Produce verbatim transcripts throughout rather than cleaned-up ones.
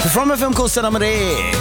from a film called Sanamare.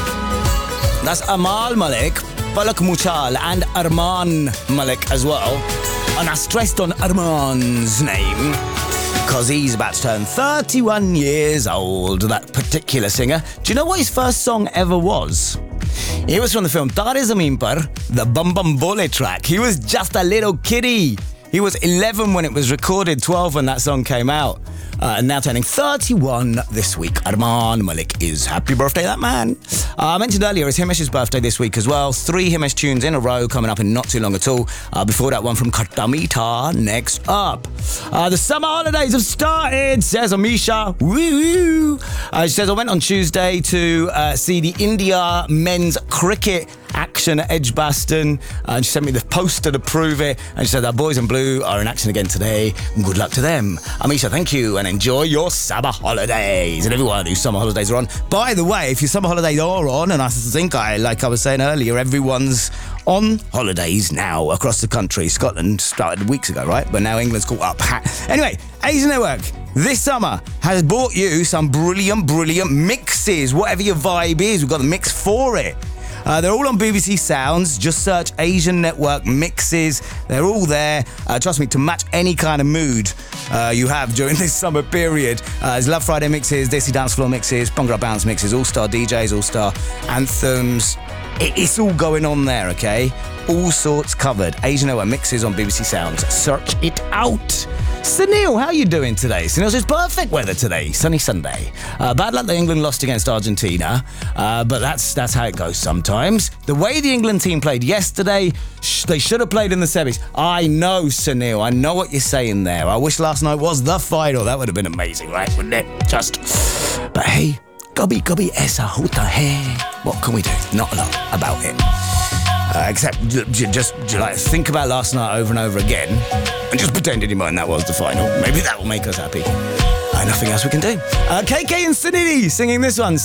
That's Amal Malik, Palak Muchal and Arman Malik as well. And I stressed on Arman's name because he's about to turn thirty-one years old, that particular singer. Do you know what his first song ever was? It was from the film Tare Zameen Par, the Bum Bum Bole track. He was just a little kiddie. He was eleven when it was recorded, twelve when that song came out. Uh, and now turning thirty-one this week. Arman Malik is happy birthday, that man. Uh, I mentioned earlier, it's Himesh's birthday this week as well. Three Himesh tunes in a row coming up in not too long at all. Uh, before that, one from Khatta next up. Uh, the summer holidays have started, says Amisha. Woo! Uh, she says, I went on Tuesday to uh, see the India men's cricket action at Edgbaston, uh, and she sent me the poster to prove it, and she said our boys in blue are in action again today. Good luck to them. Amisha, thank you, and enjoy your summer holidays, and everyone whose summer holidays are on. By the way, if your summer holidays are on, and I think I, like I was saying earlier, everyone's on holidays now across the country. Scotland started weeks ago, right? But now England's caught up. Anyway, Asian Network this summer has brought you some brilliant, brilliant mixes. Whatever your vibe is, we've got the mix for it. Uh, they're all on B B C Sounds. Just search Asian Network mixes. They're all there. Uh, trust me, to match any kind of mood uh, you have during this summer period. Uh, there's Love Friday mixes, Desi Dance Floor mixes, Bhangra Bounce mixes, All-Star D Js, All-Star Anthems. It, it's all going on there, okay? All sorts covered. Asian Network mixes on B B C Sounds. Search it out. Sunil, how are you doing today? Sunil says perfect weather today, sunny Sunday. Uh, bad luck that England lost against Argentina, uh, but that's that's how it goes sometimes. The way the England team played yesterday, sh- they should have played in the semis. I know, Sunil, I know what you're saying there. I wish last night was the final. That would have been amazing, right? Wouldn't it? Just, but hey, kabhi kabhi aisa hota hai. What can we do? Not a lot about it. Uh, except j- j- just j- like think about last night over and over again and just pretend in your mind that was the final. Maybe that will make us happy. Uh, nothing else we can do. Uh, K K and Suniti singing this one.